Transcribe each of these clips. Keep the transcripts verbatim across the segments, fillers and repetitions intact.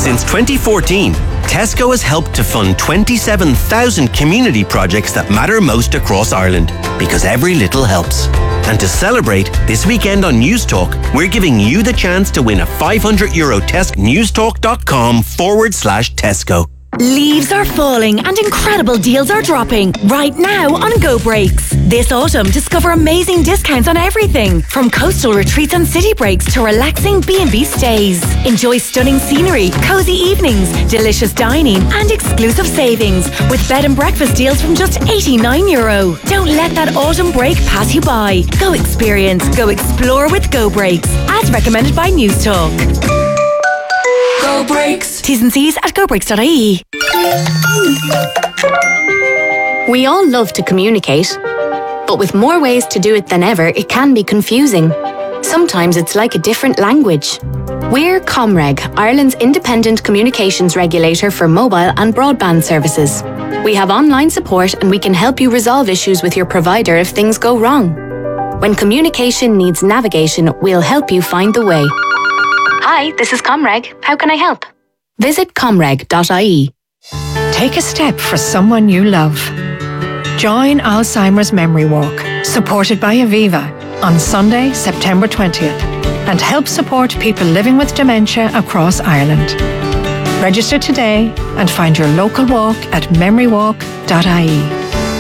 Since twenty fourteen, Tesco has helped to fund twenty-seven thousand community projects that matter most across Ireland, because every little helps. And to celebrate, this weekend on Newstalk, we're giving you the chance to win a five hundred euro Tesco. Newstalk.com forward slash Tesco. Leaves are falling and incredible deals are dropping right now on Go Breaks. This autumn, discover amazing discounts on everything from coastal retreats and city breaks to relaxing B and B stays. Enjoy stunning scenery, cozy evenings, delicious dining and exclusive savings with bed and breakfast deals from just eighty-nine euro. Don't let that autumn break pass you by. Go experience, go explore with Go Breaks, as recommended by Newstalk. Go Breaks. T's and C's at go breaks dot I E. We all love to communicate, but with more ways to do it than ever, it can be confusing. Sometimes it's like a different language. We're Comreg, Ireland's independent communications regulator for mobile and broadband services. We have online support and we can help you resolve issues with your provider if things go wrong. When communication needs navigation, we'll help you find the way. Hi, this is Comreg. How can I help? Visit comreg dot I E. Take a step for someone you love. Join Alzheimer's Memory Walk, supported by Aviva, on Sunday, September twentieth, and help support people living with dementia across Ireland. Register today and find your local walk at memory walk dot I E.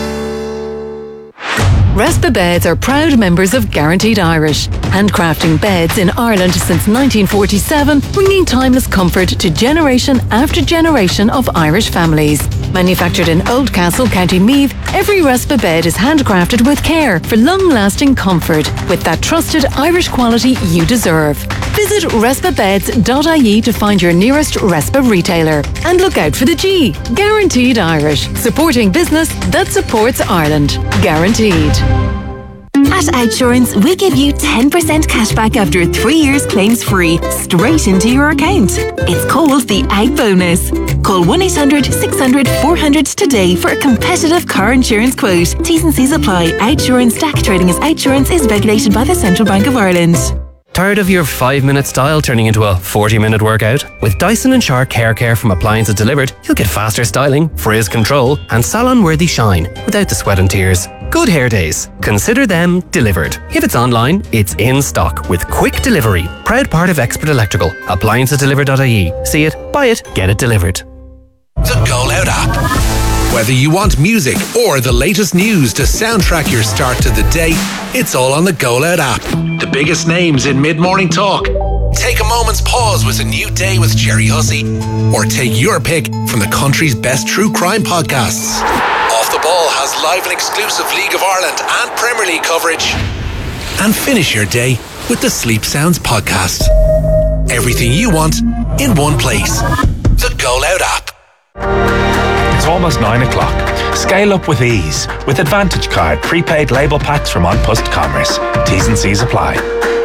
Respa Beds are proud members of Guaranteed Irish, handcrafting beds in Ireland since nineteen forty-seven, bringing timeless comfort to generation after generation of Irish families. Manufactured in Oldcastle, County Meath, every Respa bed is handcrafted with care for long-lasting comfort, with that trusted Irish quality you deserve. Visit respa beds dot I E to find your nearest Respa retailer. And look out for the G, Guaranteed Irish, supporting business that supports Ireland. Guaranteed. At Outsurance, we give you ten percent cashback after three years claims free, straight into your account. It's called the Out Bonus. Call one eight hundred six hundred four hundred today for a competitive car insurance quote. T's and C's apply. Outsurance D A C trading as Outsurance is regulated by the Central Bank of Ireland. Tired of your five-minute style turning into a forty-minute workout? With Dyson and Shark Hair Care from Appliances Delivered, you'll get faster styling, frizz control and salon-worthy shine without the sweat and tears. Good hair days. Consider them delivered. If it's online, it's in stock with quick delivery. Proud part of Expert Electrical. appliances delivered dot I E. See it, buy it, get it delivered. The Go Loud app. Whether you want music or the latest news to soundtrack your start to the day, it's all on the Go Loud app. The biggest names in mid-morning talk. Take a moment's pause with A New Day with Jerry Hussey, or take your pick from the country's best true crime podcasts. Off the Ball has live and exclusive League of Ireland and Premier League coverage. And finish your day with the Sleep Sounds podcast. Everything you want in one place. The Go Loud app. It's almost nine o'clock. Scale up with ease with Advantage Card prepaid label packs from An Post Commerce. T's and C's apply.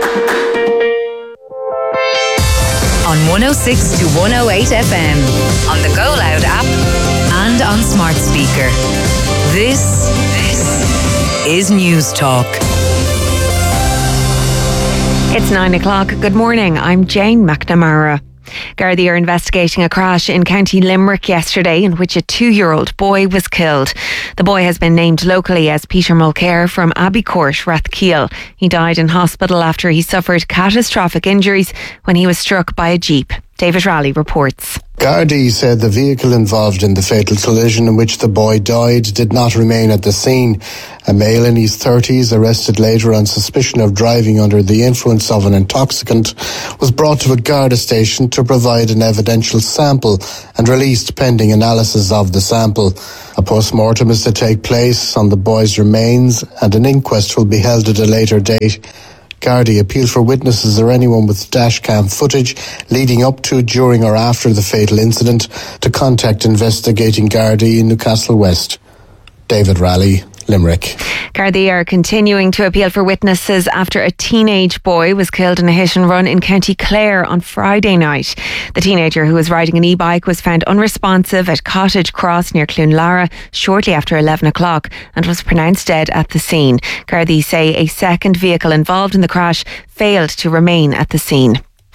On one oh six to one oh eight F M, on the Go Loud app and on smart speaker. This, this is News Talk. It's nine o'clock. Good morning. I'm Jane McNamara. Gardaí are investigating a crash in County Limerick yesterday in which a two-year-old boy was killed. The boy has been named locally as Peter Mulcair from Abbeycourt, Rathkeale. He died in hospital after he suffered catastrophic injuries when he was struck by a jeep. David Raleigh reports. Gardaí said the vehicle involved in the fatal collision in which the boy died did not remain at the scene. A male in his thirties, arrested later on suspicion of driving under the influence of an intoxicant, was brought to a Garda station to provide an evidential sample and released pending analysis of the sample. A post-mortem is to take place on the boy's remains and an inquest will be held at a later date. Gardaí appealed for witnesses or anyone with dashcam footage leading up to, during or after the fatal incident to contact investigating Gardaí in Newcastle West. David Raleigh, Limerick. Gardaí are continuing to appeal for witnesses after a teenage boy was killed in a hit and run in County Clare on Friday night. The teenager, who was riding an e-bike, was found unresponsive at Cottage Cross near Cloonlara shortly after eleven o'clock and was pronounced dead at the scene. Gardaí say a second vehicle involved in the crash failed to remain at the scene.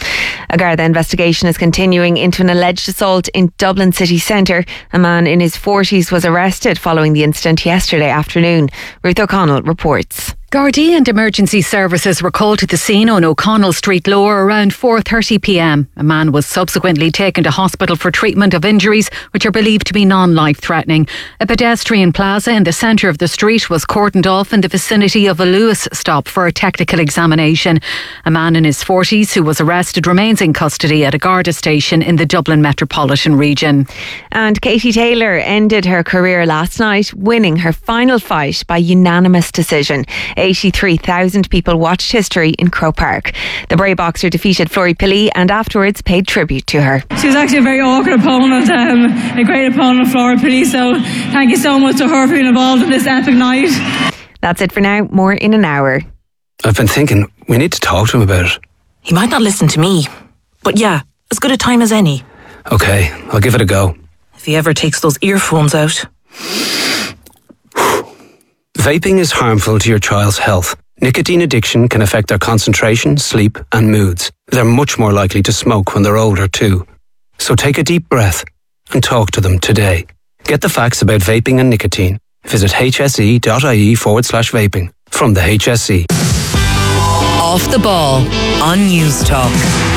A Garda investigation is continuing into an alleged assault in Dublin city centre. A man in his forties was arrested following the incident yesterday afternoon. Ruth O'Connell reports. Gardaí and emergency services were called to the scene on O'Connell Street Lower around four thirty p m. A man was subsequently taken to hospital for treatment of injuries which are believed to be non-life-threatening. A pedestrian plaza in the centre of the street was cordoned off in the vicinity of a Lewis stop for a technical examination. A man in his forties who was arrested remains in custody at a Garda station in the Dublin metropolitan region. And Katie Taylor ended her career last night, winning her final fight by unanimous decision. eighty-three thousand people watched history in Croke Park. The Bray boxer defeated Flori Pilley and afterwards paid tribute to her. She was actually a very awkward opponent, um, a great opponent, Flori Pilley, so thank you so much to her for being involved in this epic night. That's it for now. More in an hour. I've been thinking, we need to talk to him about it. He might not listen to me, but yeah, as good a time as any. Okay, I'll give it a go. If he ever takes those earphones out. Vaping is harmful to your child's health. Nicotine addiction can affect their concentration, sleep and moods. They're much more likely to smoke when they're older too. So take a deep breath and talk to them today. Get the facts about vaping and nicotine. Visit hse.ie forward slash vaping from the H S E. Off the ball on News Talk.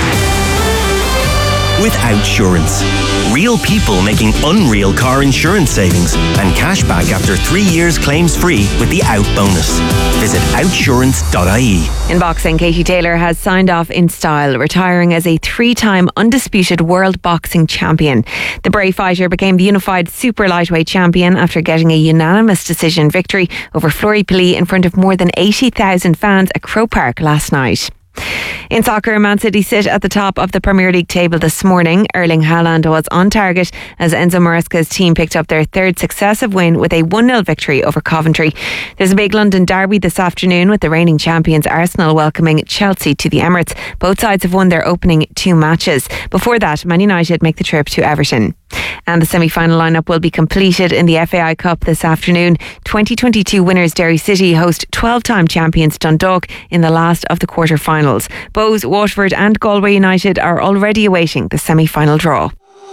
With Outsurance. Real people making unreal car insurance savings and cash back after three years claims free with the Out bonus. Visit outsurance dot I E. In boxing, Katie Taylor has signed off in style, retiring as a three-time undisputed world boxing champion. The Bray fighter became the unified super lightweight champion after getting a unanimous decision victory over Flori Pilley in front of more than eighty thousand fans at Croke Park last night. In soccer, Man City sit at the top of the Premier League table this morning. Erling Haaland was on target as Enzo Maresca's team picked up their third successive win with a one nil victory over Coventry. There's a big London derby this afternoon with the reigning champions Arsenal welcoming Chelsea to the Emirates. Both sides have won their opening two matches. Before that, Man United make the trip to Everton. And the semi-final lineup will be completed in the F A I Cup this afternoon. twenty twenty-two winners Derry City host twelve-time champions Dundalk in the last of the quarter-finals. Bows, Waterford and Galway United are already awaiting the semi-final draw.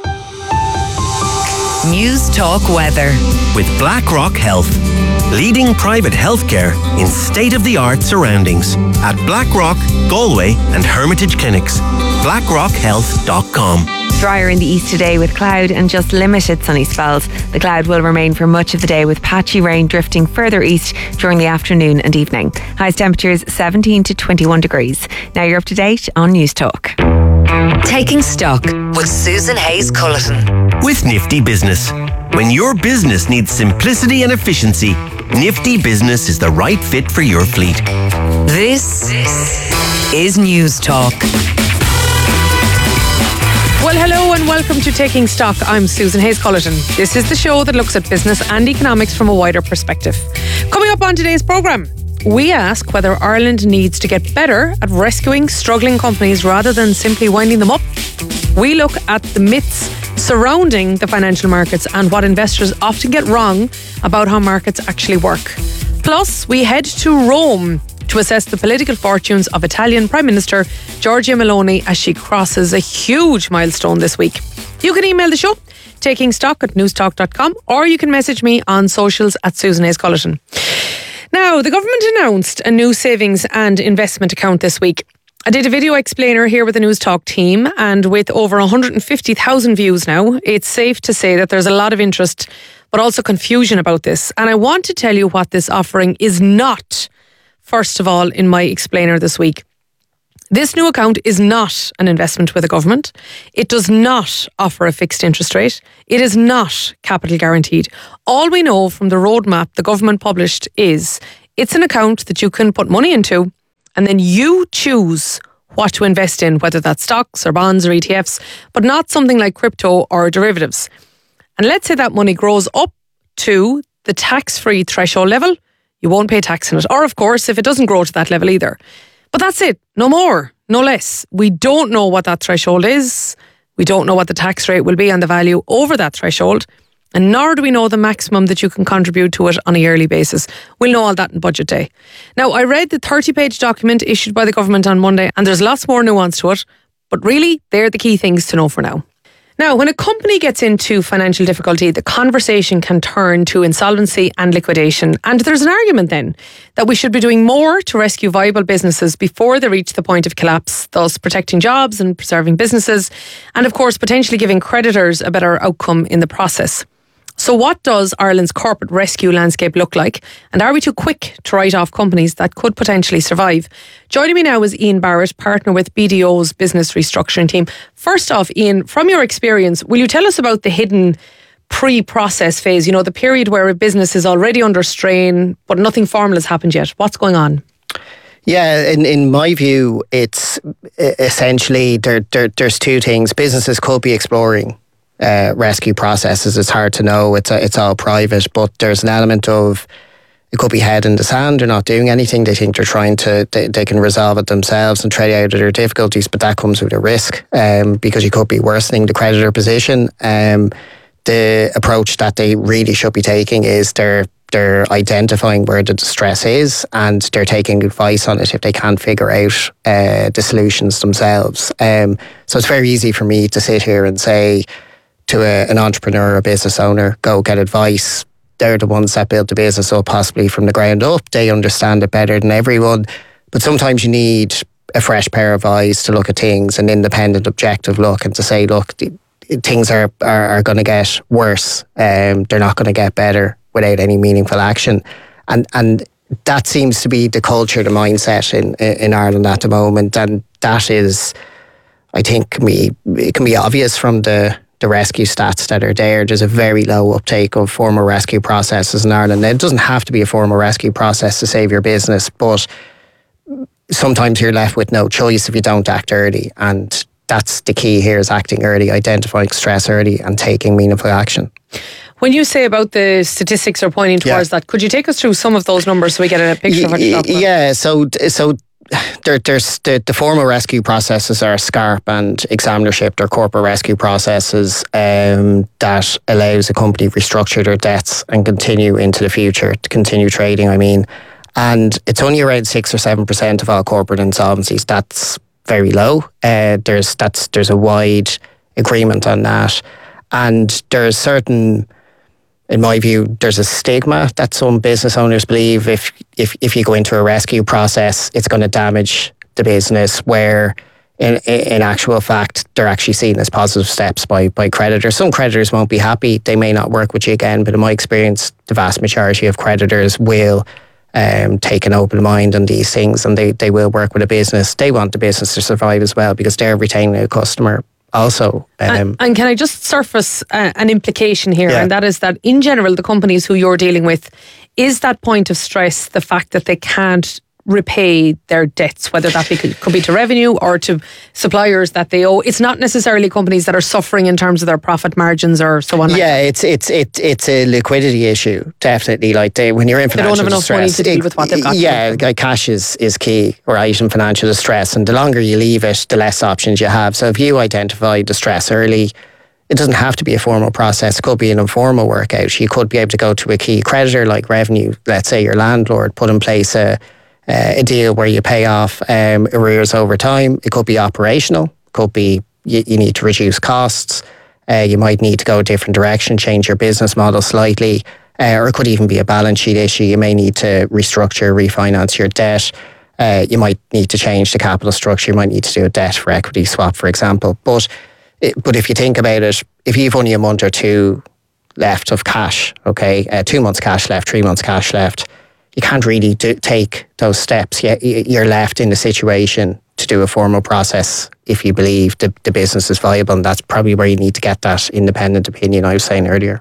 News Talk weather. With BlackRock Health. Leading private healthcare in state-of-the-art surroundings. At BlackRock, Galway and Hermitage Clinics. blackrock health dot com. Drier in the east today with cloud and just limited sunny spells. The cloud will remain for much of the day with patchy rain drifting further east during the afternoon and evening. Highest temperatures seventeen to twenty-one degrees. Now you're up to date on News Talk. Taking Stock with Susan Hayes Culleton. With Nifty Business. When your business needs simplicity and efficiency, Nifty Business is the right fit for your fleet. This is News Talk. Well, hello and welcome to Taking Stock. I'm Susan Hayes Culleton. This is the show that looks at business and economics from a wider perspective. Coming up on today's programme, we ask whether Ireland needs to get better at rescuing struggling companies rather than simply winding them up. We look at the myths surrounding the financial markets and what investors often get wrong about how markets actually work. Plus, we head to Rome to assess the political fortunes of Italian Prime Minister Giorgia Meloni as she crosses a huge milestone this week. You can email the show, taking stock at newstalk dot com, or you can message me on socials at Susan Hayes Culleton. Now, the government announced a new savings and investment account this week. I did a video explainer here with the News Talk team, and with over one hundred fifty thousand views now, it's safe to say that there's a lot of interest, but also confusion about this. And I want to tell you what this offering is not, first of all, in my explainer this week. This new account is not an investment with the government. It does not offer a fixed interest rate. It is not capital guaranteed. All we know from the roadmap the government published is it's an account that you can put money into and then you choose what to invest in, whether that's stocks or bonds or E T Fs, but not something like crypto or derivatives. And let's say that money grows up to the tax-free threshold level, you won't pay tax on it. Or, of course, if it doesn't grow to that level either. But that's it. No more, no less. We don't know what that threshold is. We don't know what the tax rate will be on the value over that threshold. And nor do we know the maximum that you can contribute to it on a yearly basis. We'll know all that in budget day. Now, I read the thirty-page document issued by the government on Monday, and there's lots more nuance to it. But really, they're the key things to know for now. Now, when a company gets into financial difficulty, the conversation can turn to insolvency and liquidation. And there's an argument then that we should be doing more to rescue viable businesses before they reach the point of collapse, thus protecting jobs and preserving businesses, and of course, potentially giving creditors a better outcome in the process. So what does Ireland's corporate rescue landscape look like? And are we too quick to write off companies that could potentially survive? Joining me now is Ian Barrett, partner with B D O's business restructuring team. First off, Ian, from your experience, will you tell us about the hidden pre-process phase, you know, the period where a business is already under strain, but nothing formal has happened yet? What's going on? Yeah, in, in my view, it's essentially there, there, there's two things. Businesses could be exploring Uh, rescue processes. It's hard to know. It's a, it's all private, but there's an element of it could be head in the sand. They're not doing anything. They think they're trying to. They, they can resolve it themselves and trade out of their difficulties, but that comes with a risk um, because you could be worsening the creditor position. Um, the approach that they really should be taking is they're they're identifying where the distress is and they're taking advice on it if they can't figure out uh, the solutions themselves. Um, so it's very easy for me to sit here and say to a, an entrepreneur or business owner, go get advice. They're the ones that built the business up possibly from the ground up. They understand it better than everyone. But sometimes you need a fresh pair of eyes to look at things, an independent, objective look, and to say, look, the, things are, are, are going to get worse. Um, they're not going to get better without any meaningful action. And and that seems to be the culture, the mindset in, in Ireland at the moment. And that is, I think, can be, it can be obvious from the the rescue stats that are there. There's a very low uptake of formal rescue processes in Ireland. Now, it doesn't have to be a formal rescue process to save your business, but sometimes you're left with no choice if you don't act early. And that's the key here, is acting early, identifying stress early and taking meaningful action. When you say about the statistics are pointing towards yeah. that, could you take us through some of those numbers so we get a picture of what you're talking about? Yeah, so, so There, there's the, the formal rescue processes are SCARP and examinership. They're corporate rescue processes um, that allows a company to restructure their debts and continue into the future, to continue trading, I mean. And it's only around six or seven percent of all corporate insolvencies. That's very low. Uh, there's that's there's a wide agreement on that. And there's certain, in my view, there's a stigma that some business owners believe if if if you go into a rescue process, it's going to damage the business, where in in actual fact, they're actually seen as positive steps by, by creditors. Some creditors won't be happy. They may not work with you again, but in my experience, the vast majority of creditors will um, take an open mind on these things, and they, they will work with a business. They want the business to survive as well, because they're retaining a customer also. Um, and, and can I just surface uh, an implication here, yeah. and that is that in general, the companies who you're dealing with, is that point of stress the fact that they can't repay their debts, whether that be, could be to revenue or to suppliers that they owe? It's not necessarily companies that are suffering in terms of their profit margins or so on. Yeah, like it's it's it, it's a liquidity issue, definitely. Like they, when you're in financial distress, they don't have enough distress, money to deal it, with what they've got. Yeah, like cash is, is key, right, in financial distress, and the longer you leave it, the less options you have. So if you identify distress early, it doesn't have to be a formal process. It could be an informal workout. You could be able to go to a key creditor like revenue, let's say your landlord, put in place a Uh, a deal where you pay off um, arrears over time. It could be operational. It could be you, you need to reduce costs. Uh, you might need to go a different direction, change your business model slightly. Uh, or it could even be a balance sheet issue. You may need to restructure, refinance your debt. Uh, you might need to change the capital structure. You might need to do a debt for equity swap, for example. But it, but if you think about it, if you've only a month or two left of cash, okay, uh, two months cash left, three months cash left, you can't really do, take those steps. You're left in the situation to do a formal process if you believe the, the business is viable, and that's probably where you need to get that independent opinion I was saying earlier.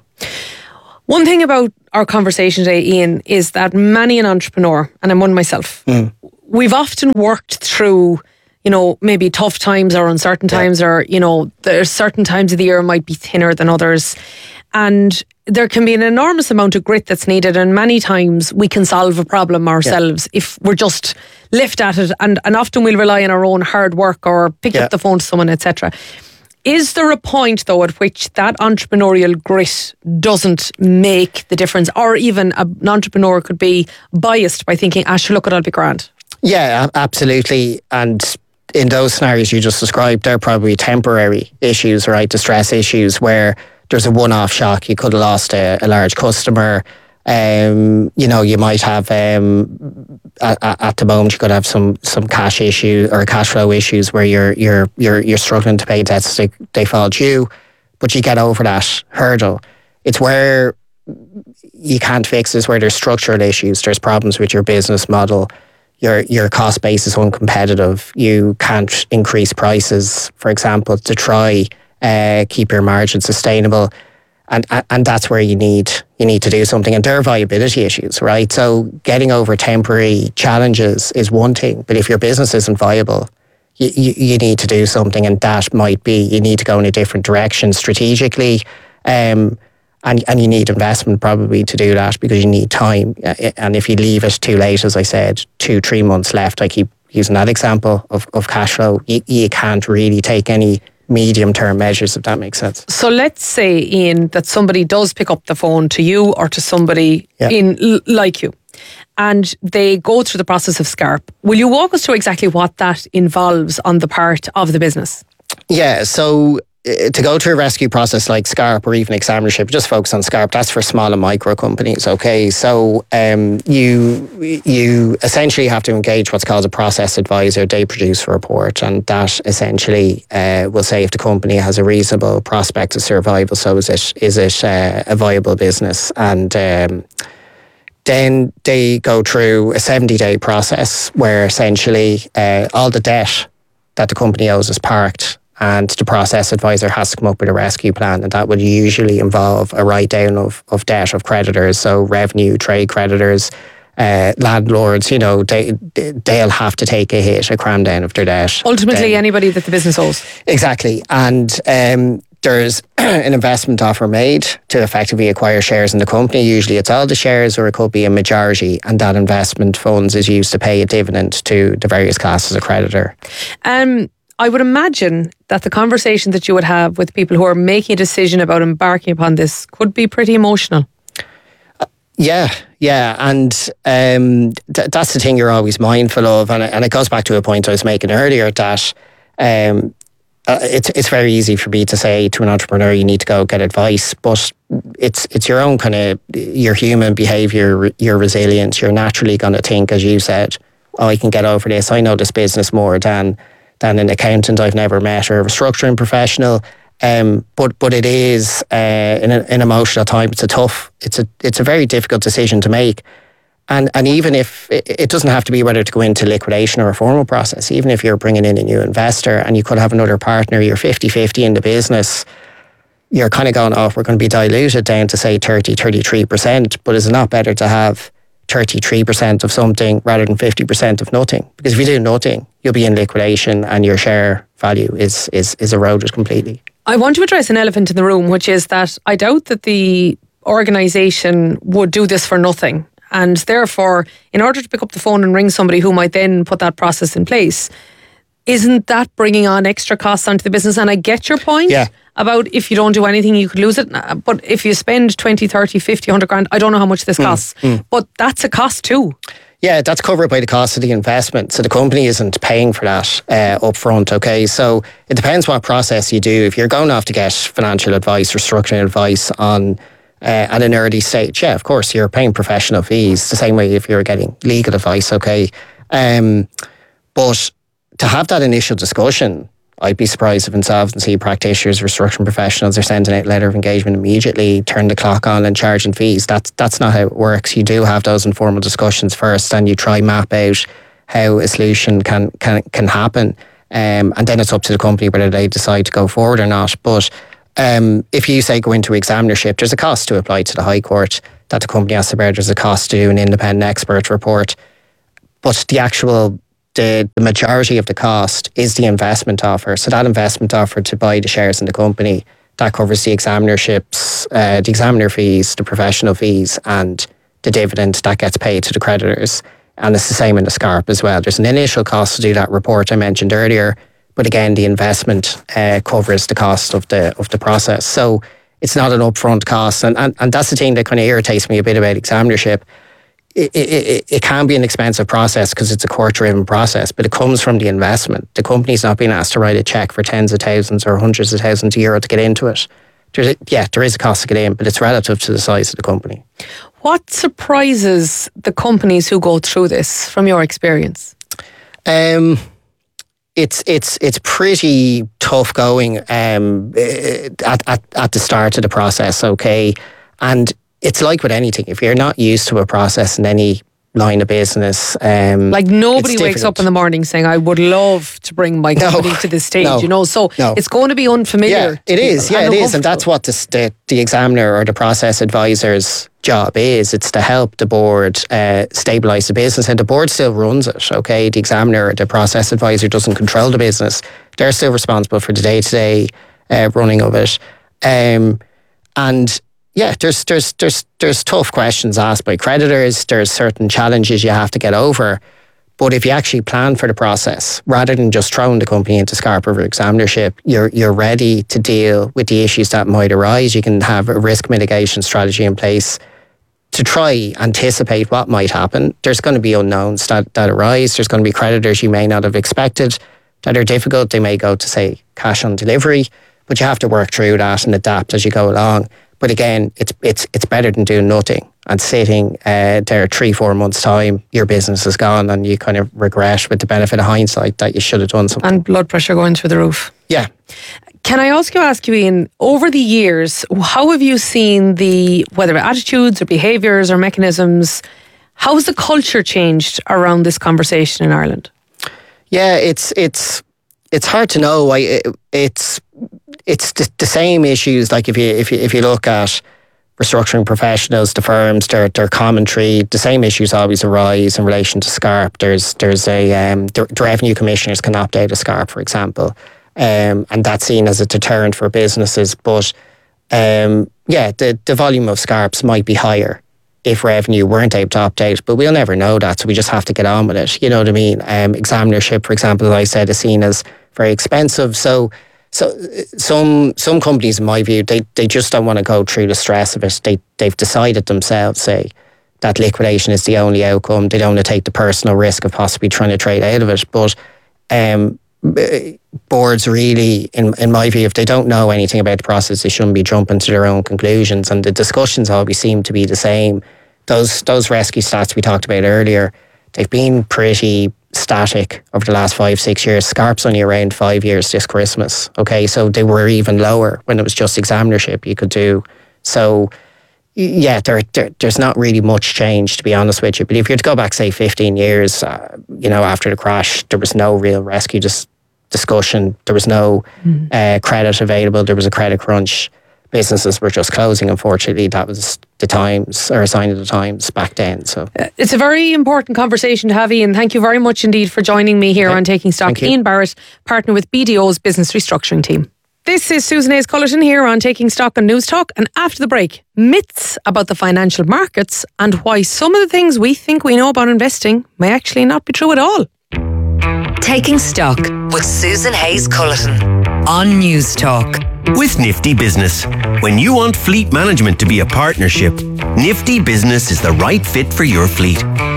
One thing about our conversation today, Ian, is that many an entrepreneur, and I'm one myself, mm. we've often worked through, you know, maybe tough times or uncertain times, yeah. or, you know, there's certain times of the year might be thinner than others. And there can be an enormous amount of grit that's needed, and many times we can solve a problem ourselves yeah. if we're just left at it, and, and often we'll rely on our own hard work or pick yeah. up the phone to someone, et cetera. Is there a point, though, at which that entrepreneurial grit doesn't make the difference, or even an entrepreneur could be biased by thinking, ah, sure, look, it'll be grand? Yeah, absolutely. And in those scenarios you just described, they're probably temporary issues, right? Distress issues where there's a one-off shock. You could have lost a, a large customer. Um, you know, you might have um, at, at the moment you could have some some cash issue or cash flow issues where you're you're you're you're struggling to pay debts they, they fall due, but you get over that hurdle. It's where you can't fix this, where there's structural issues. There's problems with your business model. Your your cost base is uncompetitive. You can't increase prices, for example, to try uh, keep your margin sustainable. And and that's where you need you need to do something. And there are viability issues, right? So getting over temporary challenges is one thing, but if your business isn't viable, you, you, you need to do something, and that might be you need to go in a different direction strategically, um, and and you need investment probably to do that because you need time. And if you leave it too late, as I said, two three months left, I keep using that example of of cash flow. You, you can't really take any medium-term measures, if that makes sense. So let's say, Ian, that somebody does pick up the phone to you or to somebody yeah. in l- like you, and they go through the process of SCARP. Will you walk us through exactly what that involves on the part of the business? Yeah, so uh, to go through a rescue process like SCARP or even examinership, just focus on SCARP, that's for small and micro companies, okay? So um, you you essentially have to engage what's called a process advisor. They produce a report, and that essentially uh, will say if the company has a reasonable prospect of survival. So is it is it uh, a viable business? And um, then they go through a seventy-day process where essentially uh, all the debt that the company owes is parked, and the process advisor has to come up with a rescue plan, and that would usually involve a write-down of, of debt of creditors, so revenue, trade creditors, uh, landlords, you know, they, they'll have to take a hit, a cram down of their debt. Ultimately, then, anybody that the business owes. Exactly. And um, there's an investment offer made to effectively acquire shares in the company. Usually it's all the shares, or it could be a majority, and that investment funds is used to pay a dividend to the various classes of creditor. Um. I would imagine that the conversation that you would have with people who are making a decision about embarking upon this could be pretty emotional. Uh, yeah, yeah. And um, th- that's the thing you're always mindful of. And, and it goes back to a point I was making earlier that um, uh, it's it's very easy for me to say to an entrepreneur, you need to go get advice. But it's it's your own kind of, your human behaviour, your resilience. You're naturally going to think, as you said, oh, I can get over this. I know this business more than... than an accountant I've never met or a restructuring professional, um, but but it is uh, in an emotional time. It's a tough, it's a it's a very difficult decision to make, and and even if it, it doesn't have to be whether to go into liquidation or a formal process. Even if you're bringing in a new investor and you could have another partner, you're fifty-fifty in the business. You're kind of going, oh, we're going to be diluted down to say thirty, thirty-three percent. But is it not better to have thirty-three percent of something rather than fifty percent of nothing? Because if you do nothing, you'll be in liquidation and your share value is is is eroded completely. I want to address an elephant in the room, which is that I doubt that the organisation would do this for nothing. And therefore, in order to pick up the phone and ring somebody who might then put that process in place, isn't that bringing on extra costs onto the business? And I get your point yeah. about if you don't do anything, you could lose it. But if you spend twenty, thirty, fifty, one hundred grand, I don't know how much this Mm, costs, mm. but that's a cost too. Yeah, that's covered by the cost of the investment. So the company isn't paying for that uh, up front, okay? So it depends what process you do. If you're going off to get financial advice or structuring advice on uh, at an early stage, yeah, of course, you're paying professional fees, the same way if you're getting legal advice, okay? Um, but to have that initial discussion, I'd be surprised if insolvency practitioners, restructuring professionals are sending out a letter of engagement immediately, turn the clock on and charging fees. That's that's not how it works. You do have those informal discussions first, and you try map out how a solution can can can happen. Um, and then it's up to the company whether they decide to go forward or not. But um, if you say go into examinership, there's a cost to apply to the High Court that the company has to bear. There's a cost to do an independent expert report. But the actual The, the majority of the cost is the investment offer. So that investment offer to buy the shares in the company, that covers the examinerships, uh, the examiner fees, the professional fees, and the dividend that gets paid to the creditors. And it's the same in the SCARP as well. There's an initial cost to do that report I mentioned earlier, but again, the investment uh, covers the cost of the of the process. So it's not an upfront cost. And, and, and that's the thing that kind of irritates me a bit about examinership. it, it, it can be an expensive process because it's a court-driven process, but it comes from the investment. The company's not being asked to write a cheque for tens of thousands or hundreds of thousands of euro to get into it. There's, yeah, there is a cost to get in, but it's relative to the size of the company. What surprises the companies who go through this, from your experience? Um, it's it's it's pretty tough going um, at, at at the start of the process. Okay, and it's like with anything. If you're not used to a process in any line of business, um, like nobody wakes up in the morning saying, "I would love to bring my company no, to this stage," no, you know. So no. it's going to be unfamiliar. Yeah, it is. Yeah, it is, and that's what the, the the examiner or the process advisor's job is. It's to help the board uh, stabilise the business, and the board still runs it. Okay, the examiner or the process advisor doesn't control the business. They're still responsible for the day to day running of it, um, and. Yeah, there's there's there's there's tough questions asked by creditors. There's certain challenges you have to get over. But if you actually plan for the process, rather than just throwing the company into Scarp River examinership, you're you're ready to deal with the issues that might arise. You can have a risk mitigation strategy in place to try anticipate what might happen. There's going to be unknowns that, that arise. There's going to be creditors you may not have expected that are difficult. They may go to, say, cash on delivery, but you have to work through that and adapt as you go along. But again, it's it's it's better than doing nothing and sitting uh, there three, four months' time, your business is gone and you kind of regret with the benefit of hindsight that you should have done something. And blood pressure going through the roof. Yeah. Can I also ask you, Ian, over the years, how have you seen the, whether attitudes or behaviours or mechanisms, how has the culture changed around this conversation in Ireland? Yeah, it's it's it's hard to know. I, it, it's it's the, the same issues. Like if you if you if you look at restructuring professionals, the firms, their their commentary, the same issues always arise in relation to Scarp. There's there's a um, the, the revenue commissioners can opt out of Scarp, for example, um, and that's seen as a deterrent for businesses. But um, yeah, the the volume of Scarps might be higher if revenue weren't able to opt out, but we'll never know that, so we just have to get on with it. You know what I mean? Um, examinership, for example, as I said, is seen as very expensive. So, so some some companies, in my view, they, they just don't want to go through the stress of it. They they've decided themselves, say, that liquidation is the only outcome. They don't want to take the personal risk of possibly trying to trade out of it. But um, boards really, in in my view, if they don't know anything about the process, they shouldn't be jumping to their own conclusions. And the discussions always seem to be the same. Those those rescue stats we talked about earlier, they've been pretty static over the last five, six years. Scarp's only around five years this Christmas. Okay, so they were even lower when it was just examinership you could do. So yeah, there, there there's not really much change, to be honest with you. But if you're to go back, say, fifteen years, uh, you know, after the crash, there was no real rescue dis- discussion. There was no mm. uh, credit available. There was a credit crunch. Businesses were just closing, unfortunately. That was the times, or a sign of the times back then. So it's a very important conversation to have, Ian. Thank you very much indeed for joining me here okay. on Taking Stock. Ian Barrett, partner with B D O's Business Restructuring Team. This is Susan Hayes Cullerton here on Taking Stock on News Talk. And after the break, myths about the financial markets and why some of the things we think we know about investing may actually not be true at all. Taking Stock with Susan Hayes Cullerton on News Talk. With Nifty Business. When you want fleet management to be a partnership, Nifty Business is the right fit for your fleet.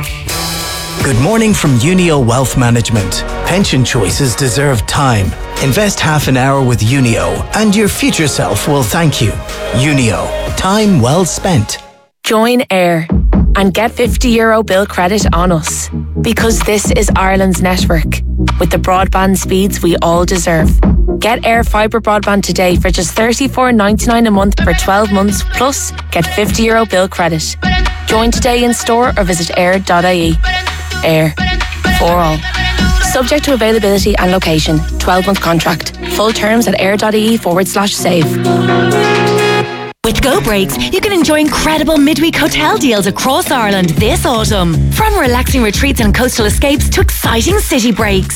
Good morning from Unio Wealth Management. Pension choices deserve time. Invest half an hour with Unio and your future self will thank you. Unio. Time well spent. Join AIR and get fifty euro bill credit on us, because this is Ireland's network with the broadband speeds we all deserve. Get AIR Fibre broadband today for just thirty-four ninety-nine a month for twelve months, plus get fifty euro bill credit. Join today in store or visit air dot I E. AIR. For all. Subject to availability and location. twelve month contract. Full terms at air.ie forward slash save. With Go Breaks, you can enjoy incredible midweek hotel deals across Ireland this autumn. From relaxing retreats and coastal escapes to exciting city breaks.